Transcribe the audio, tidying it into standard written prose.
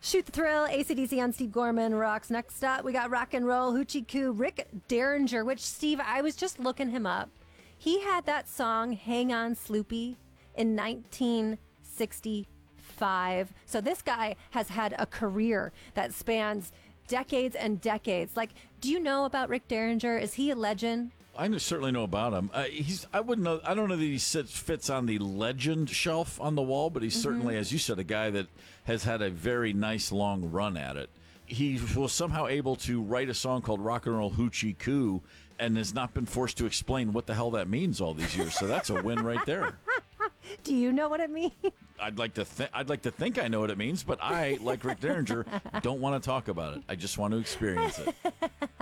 Shoot the Thrill, AC/DC on Steve Gorman rocks. Next up, we got Rock and Roll, Hoochie Coo, Rick Derringer, which, Steve, I was just looking him up. He had that song, Hang On Sloopy, in 1965. So this guy has had a career that spans decades and decades. Like, do you know about Rick Derringer? Is he a legend? I certainly know about him. I wouldn't know. I don't know that he fits on the legend shelf on the wall, but he's certainly, as you said, a guy that has had a very nice long run at it. He was somehow able to write a song called Rock and Roll Hoochie Coo and has not been forced to explain what the hell that means all these years. So that's a win right there. Do you know what it means? I'd like to think I know what it means, but I, like Rick Derringer, don't want to talk about it. I just want to experience it.